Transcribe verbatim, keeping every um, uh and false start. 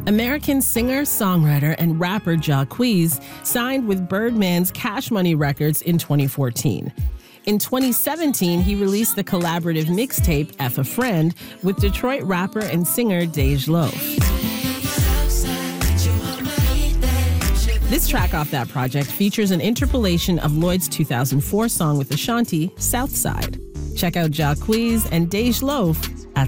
American singer, songwriter, and rapper Jacquees signed with Birdman's Cash Money Records in twenty fourteen. In twenty seventeen, he released the collaborative mixtape F a Friend with Detroit rapper and singer Dej Loaf. This track off that project features an interpolation of Lloyd's two thousand four song with Ashanti, Southside. Check out Jacquees and Dej Loaf at